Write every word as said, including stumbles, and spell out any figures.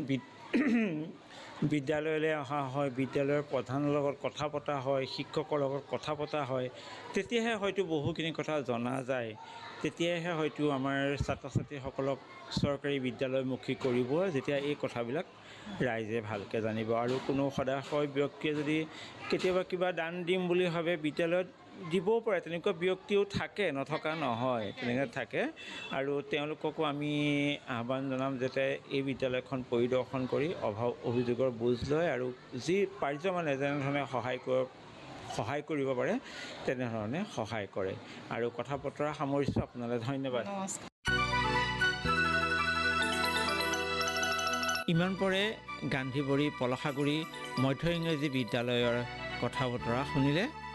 বিদ্যালয়লৈ অহা হয়, বিদ্যালয়ৰ প্ৰধানৰ লগত কথা পতা হয়, শিক্ষকৰ লগত কথা পতা হয়, তেতিয়াহে হয়তো বহুখিনি কথা জনা যায়। তেতিয়াহে হয়তো আমাৰ ছাত্ৰ ছাত্ৰীসকলক চৰকাৰী বিদ্যালয়মুখী কৰিব, যেতিয়া এই কথাবিলাক ৰাইজে ভালকৈ জানিব। আৰু কোনো সদাশয় ব্যক্তিয়ে যদি কেতিয়াবা কিবা দান দিম বুলি ভাবে, বিদ্যালয়ত দিবও পাৰে, তেনেকুৱা ব্যক্তিও থাকে, নথকা নহয়, তেনেকৈ থাকে। আৰু তেওঁলোককো আমি আহ্বান জনাম যাতে এই বিদ্যালয়খন পৰিদৰ্শন কৰি অভাৱ অভিযোগৰ বুজ লয় আৰু যি পাৰ্য মানে যেনেধৰণে সহায় কৰিব সহায় কৰিব পাৰে তেনেধৰণে সহায় কৰে। আৰু কথা বতৰা সামৰিছোঁ, আপোনালৈ ধন্যবাদ। ইমান পৰে গান্ধীবৰী পলসাগুৰি মধ্য ইংৰাজী বিদ্যালয়ৰ কথা বতৰা শুনিলে।